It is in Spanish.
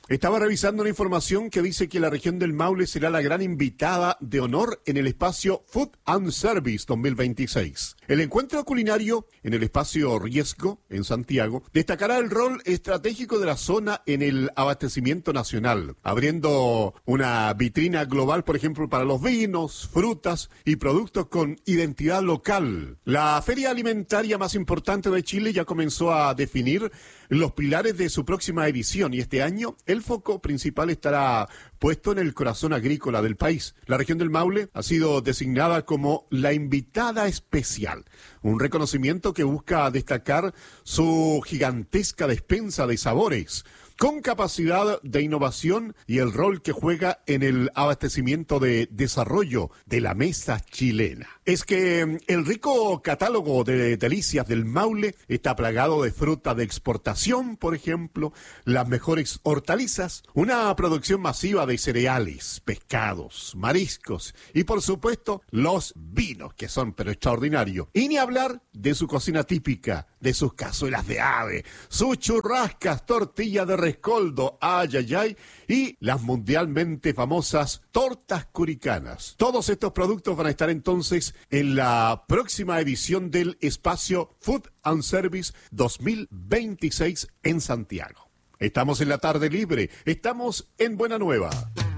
Estaba revisando una información que dice que la región del Maule será la gran invitada de honor en el espacio Food and Service 2026. El encuentro culinario en el espacio Riesgo, en Santiago, destacará el rol estratégico de la zona en el abastecimiento nacional, abriendo una vitrina global, por ejemplo, para los vinos, frutas y productos con identidad local. La feria alimentaria más importante de Chile ya comenzó a definir los pilares de su próxima edición y este año el foco principal estará puesto en el corazón agrícola del país. La región del Maule ha sido designada como la invitada especial, un reconocimiento que busca destacar su gigantesca despensa de sabores, con capacidad de innovación y el rol que juega en el abastecimiento de desarrollo de la mesa chilena. Es que el rico catálogo de delicias del Maule está plagado de fruta de exportación, por ejemplo, las mejores hortalizas, una producción masiva de cereales, pescados, mariscos y, por supuesto, los vinos, que son pero extraordinarios. Y ni hablar de su cocina típica, de sus cazuelas de ave, sus churrascas, tortillas de rescoldo, ay, ay, ay, y las mundialmente famosas tortas curicanas. Todos estos productos van a estar entonces en la próxima edición del espacio Food and Service 2026 en Santiago. Estamos en la tarde libre, estamos en Buena Nueva.